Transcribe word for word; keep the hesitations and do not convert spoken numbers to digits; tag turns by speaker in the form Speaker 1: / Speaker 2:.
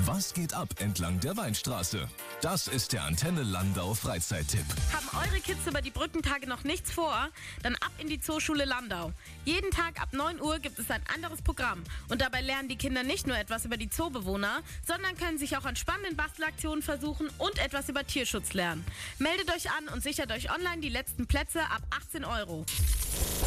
Speaker 1: Was geht ab entlang der Weinstraße? Das ist der Antenne Landau Freizeittipp.
Speaker 2: Haben eure Kids über die Brückentage noch nichts vor? Dann ab in die Zooschule Landau. Jeden Tag ab neun Uhr gibt es ein anderes Programm. Und dabei lernen die Kinder nicht nur etwas über die Zoobewohner, sondern können sich auch an spannenden Bastelaktionen versuchen und etwas über Tierschutz lernen. Meldet euch an und sichert euch online die letzten Plätze ab achtzehn Euro.